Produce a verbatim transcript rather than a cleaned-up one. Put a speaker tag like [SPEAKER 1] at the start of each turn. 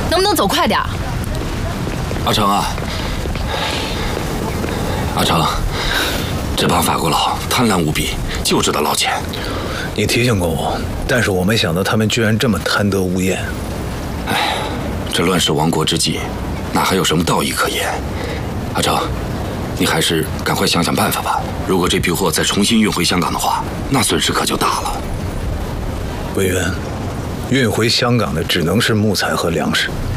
[SPEAKER 1] 能不能走快点？
[SPEAKER 2] 阿成啊，阿成，这帮法国佬贪婪无比，就知道捞钱。
[SPEAKER 3] 你提醒过我，但是我没想到他们居然这么贪得无厌。
[SPEAKER 2] 哎，这乱世亡国之际，哪还有什么道义可言？阿成，你还是赶快想想办法吧。如果这批货再重新运回香港的话，那损失可就大了。
[SPEAKER 3] 委员，运回香港的只能是木材和粮食。